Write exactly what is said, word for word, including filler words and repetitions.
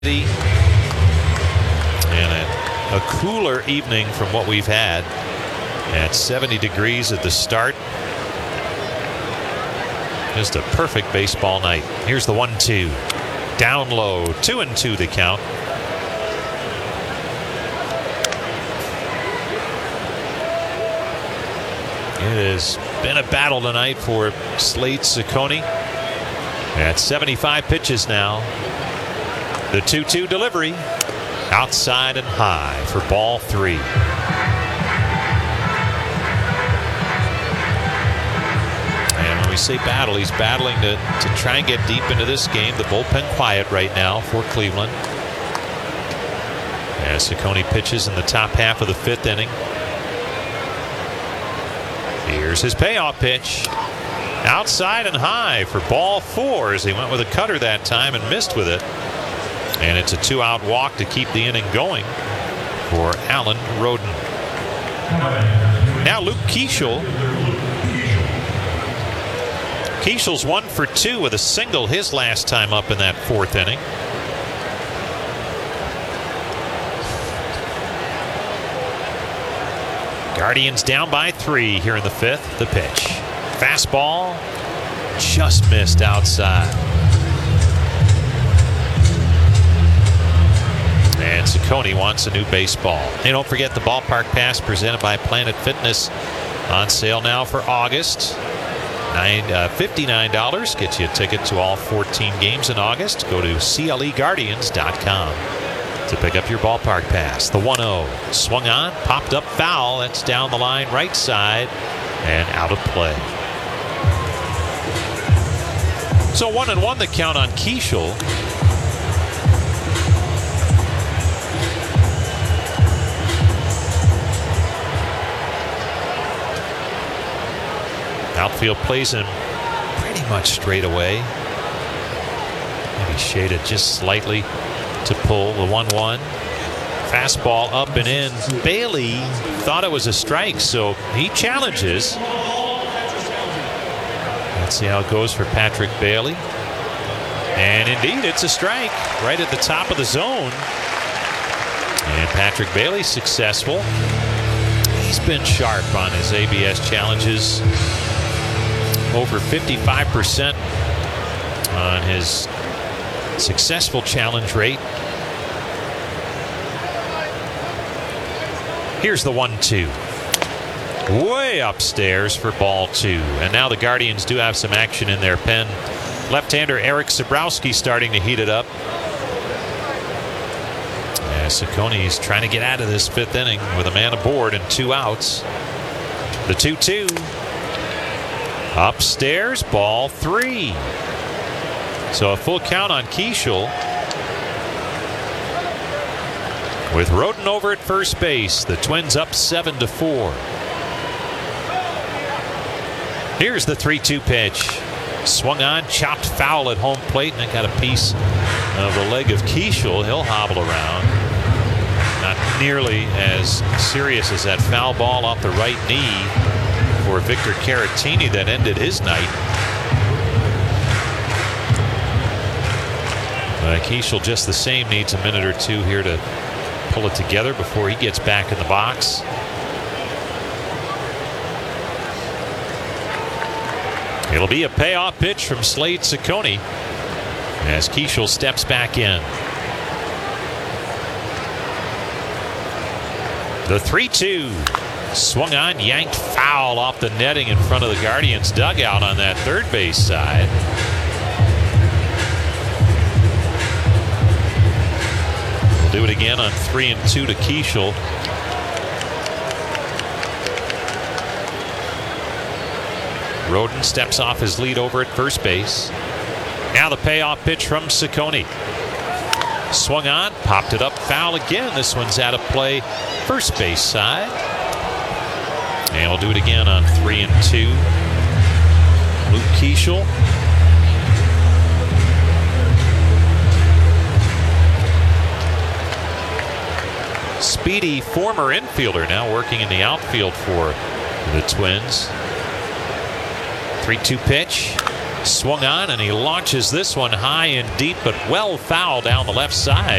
And a, a cooler evening from what we've had at seventy degrees at the start. Just a perfect baseball night. Here's the one two. Down low. Two and two the count. It has been a battle tonight for Slade Cecconi. At seventy-five pitches now. The two two delivery. Outside and high for ball three. And when we say battle, he's battling to, to try and get deep into this game. The bullpen quiet right now for Cleveland. As Cecconi pitches in the top half of the fifth inning. Here's his payoff pitch. Outside and high for ball four as he went with a cutter that time and missed with it. And it's a two-out walk to keep the inning going for Alan Roden. Now Luke Keeschel. Keeschel's one for two with a single his last time up in that fourth inning. Guardians down by three here in the fifth. The pitch. Fastball just missed outside. And Cecconi wants a new baseball. And don't forget the ballpark pass presented by Planet Fitness on sale now for August. Nine, uh, fifty-nine dollars gets you a ticket to all fourteen games in August. Go to C L E Guardians dot com to pick up your ballpark pass. The one oh swung on, popped up foul. That's down the line right side and out of play. So one and one the count on Keeschel. Outfield plays him pretty much straight away. Maybe shaded just slightly to pull the one one. Fastball up and in. Bailey thought it was a strike, so he challenges. Let's see how it goes for Patrick Bailey. And indeed, it's a strike right at the top of the zone. And Patrick Bailey successful. He's been sharp on his A B S challenges. Over fifty-five percent on his successful challenge rate. Here's the one two. Way upstairs for ball two. And now the Guardians do have some action in their pen. Left-hander Eric Sabrowski starting to heat it up. Yeah, Cecconi's trying to get out of this fifth inning with a man aboard and two outs. The two two. Upstairs, ball three. So a full count on Keeschel. With Roden over at first base, the Twins up seven to four. Here's the three two pitch. Swung on, chopped foul at home plate, and it got a piece of the leg of Keeschel. He'll hobble around. Not nearly as serious as that foul ball off the right knee for Victor Caratini that ended his night. Uh, Keeschel just the same needs a minute or two here to pull it together before he gets back in the box. It'll be a payoff pitch from Slade Cecconi as Keeschel steps back in. The three two. Swung on, yanked foul off the netting in front of the Guardians dugout on that third base side. We'll do it again on three and two to Keeschel. Roden steps off his lead over at first base. Now the payoff pitch from Cecconi. Swung on, popped it up, foul again. This one's out of play, first base side. And we'll do it again on three and two. Luke Keeschel. Speedy former infielder now working in the outfield for the Twins. three two pitch. Swung on, and he launches this one high and deep, but well foul down the left side.